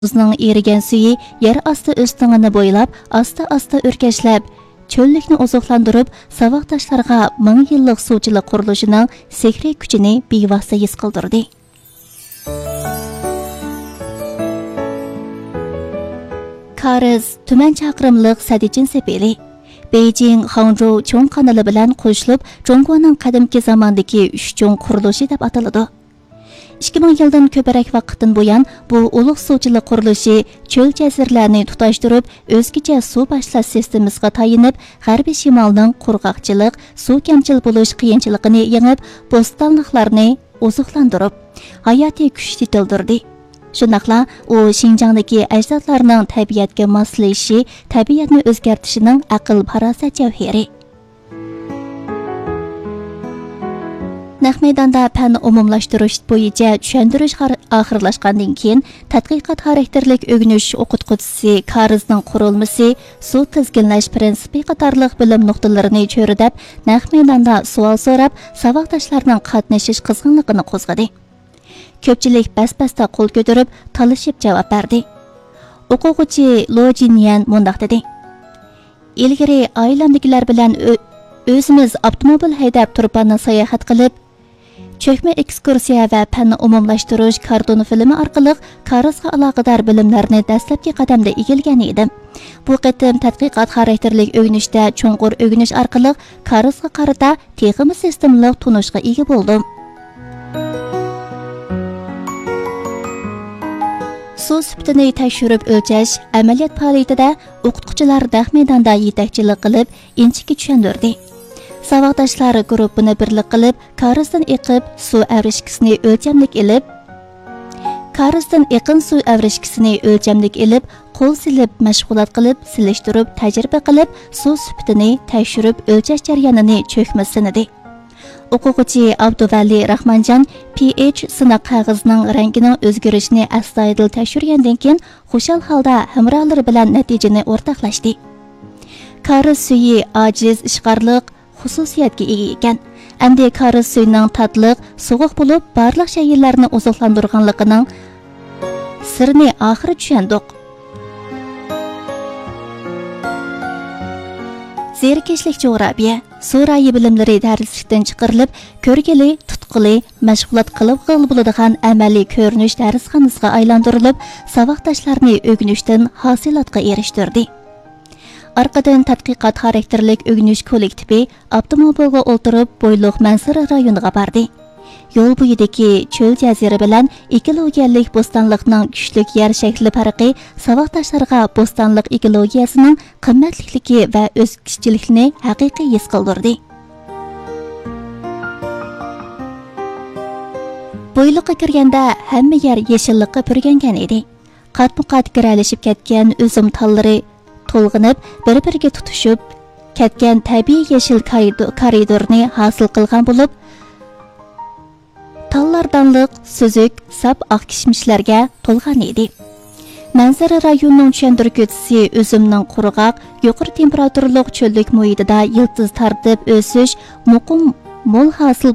O'zining erigan suyi yer osti o'stingini bo'ylab, asta-asta o'rkashlab, cho'llikni oziqlantirib, saboqdoshlarga 1000 yillik suvchilik qurilishining sehriy kuchini bevosita his qildirdi. Kariz tuman chaqirimliq Sadichin sepeli. Beijing Hangzhou cho'ng kanali bilan qo'shilib, Jongguoning qadimki zamondagi 3 cho'ng qurilishi deb ataladi. 2000 yildan ko'proq vaqtdan buyon bu ulug' suvchilik qurilishi cho'l jazirlarni tutashtirib, o'zgacha suv boshlash sistemasiga tayinib, g'arbiy shimolning qurg'oqchilik, suv kamchil bo'lish qiyinchiligini yengib, bo'stonliqlarni oziqlantirib, hayotiy kuch yetildirdi. Shundaqla u Xinjiangdagi ajdodlarning tabiatga moslashishi, tabiatni o'zgartishining aql-farosat javhari. Naq maydonda fan umumlashtirish bo'yicha tushuntirish oxirlashgandan keyin tadqiqot xarakterlik o'rganish o'qituvchisi Karizning qurilmasi, suv tizginlash prinsipi qatorliq bilim nuqtalarini cho'ridab, naq maydonda savol so'rab, saboqdoshlarning qatnashish qizg'inligini qo'zg'adi. Ko'pchilik bas-basda qo'l ko'tarib, talashib javob berdi. O'quvchi Lo Jinyan mundaq dedi: "Ilgari oilamdagilar bilan o'zimiz avtomobil haydab Turpanni sayohat qilib, cho'kma ekskursiya va fanni umumlashtirish karton filmi orqali Karizga aloqador bilimlarni dastlabki qadamda egilgan edim. Bu qatim tadqiqot xarakterlik o'rganishda cho'nqur o'rganish orqali Karizga qarata texnik sistemli tunishga ega bo'ldim." Suv sifatini tekshirib o'lchash amaliyot faoliyatida o'qituvchilar naq maydonda yetakchilik qilib, inchikka tushundirdi. Saboqdoshlar guruhini birlik qilib, Karizdan eqib suv avrishkisini o'lchamlik ilib, qo'l silib mashg'ulot qilib, silishtirib, tajriba qilib, suv sifatini tekshirib o'lchash jarayonini cho'kmasinidi. O'quvchi Abduvali Rahmanjon pH sinoq qog'ozining rangining o'zgarishini astoydil tekshirgandan keyin xushal holda hamrohlari bilan natijani o'rtoqlashdi. Kariz suyi ojiz ishqorliq xususiyatga ega ekan. Endi Kariz suyining tatliq, sovuq bo'lib, barliq shaylarni oziqlantirganligining sirini oxiri tushundik. Zerikishlik jo'g'rafiya, Suriya bilimlari darslikdan chiqarilib, ko'rgili, tutqili, mashg'ulot qilib bo'ladigan amaliy ko'rinish darsxonasiga aylantirilib, saboqdoshlarni o'rganishdan hosilotga erishtirdi. Orqadan tadqiqot xarakterlik o'rganish kollektivi avtomobilga o'tirib, Bo'yliq Mansura rayoniga bordi. Yo'l bo'yidagi cho'l jazira bilan ekologiyalik bo'stonliqning kuchli yer shakli farqi saboqdoshlarga bo'stonliq ekologiyasining qimmatlikligi va o'zgarishchilikni haqiqiy his qildirdi. Bo'yliqqa kirganda hamma yer yeshillikqa purgangan edi. Qat-muqat giralashib ketgan o'zim tallari to'lg'inib, bir-biriga tutishib ketgan tabiiy yeshil koridorni hosil qilgan bo'lib, tallardanliq, suzuk, sap oq kishmishlarga to'lgan edi. Manzara rayonining tushuntiruvchisi o'zimning qurg'oq, yuqori temperaturali cho'llik muhitida yildiz tartib o'sish, muqim mo'l hosil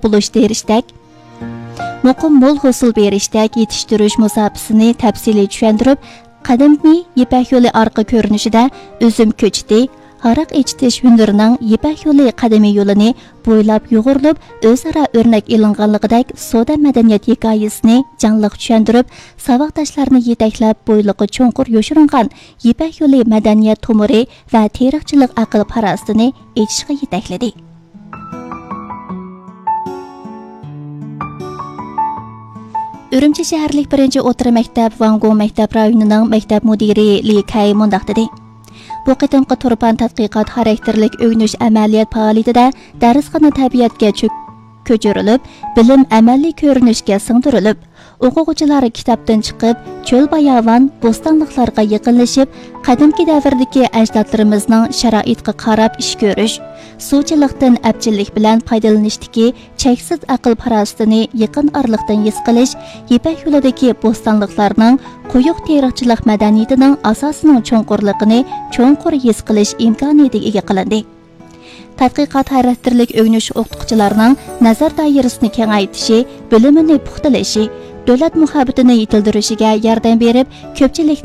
berishdek yetishtirish musofasini tafsiliy tushuntirib, qadimgi Ipak yo'li orqa ko'rinishida o'zim ko'chdi. Haraq echitish hunarining Ipak yo'li qadimiy yo'lini bo'ylab yug'urilib, o'zaro o'rnak ilinganligidek soda madaniyat hikoyasini jonliq tushuntirib, saboqdoshlarni yetaklab bo'yliqqa cho'nqur yoshiringan Ipak yo'li madaniyat tomiri va tarixchilik aql farosatini echishga yetakladi. Urumchi shaharlik birinchi o'rta maktab Vango maktab rayonining maktab mudiri Li Kai mundaq dedi: Bu qitimqi Turpan tadqiqot xarakterlik o'rganish amaliyot faoliyatida darsxona tabiatga ko'chirilib, bilim amaliy ko'rinishga singdirilib, o'quvchilar kitobdan chiqib, cho'l bayovon bo'stonliqlarga yaqinlashib, qadimki davrdagi ajdodlarimizning sharoitga qarab ish ko'rish, suvchilikdan abchillik bilan foydalanishdagi cheksiz aql farosatini yaqin orliqdan his qilish, Ipak yo'lidagi bo'stonliqlarning quyuq tarixchilik madaniyatining asosining cho'nqurligini cho'nqur his qilish imkoniyatiga ega qilindi. Tadqiqot xarakterlik o'rganish o'qituvchilarining nazar doirasini kengaytirishi, bilimini puxtalashi, davlat muhabbatini yetildirishiga yordam berib, ko'pchilik